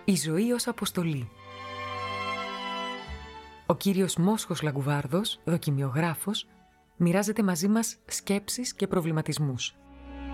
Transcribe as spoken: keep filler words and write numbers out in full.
Η ζωή ως αποστολή. Ο κύριος Μόσχος Λαγκουβάρδος, δοκιμιογράφος, μοιράζεται μαζί μας σκέψεις και προβληματισμούς.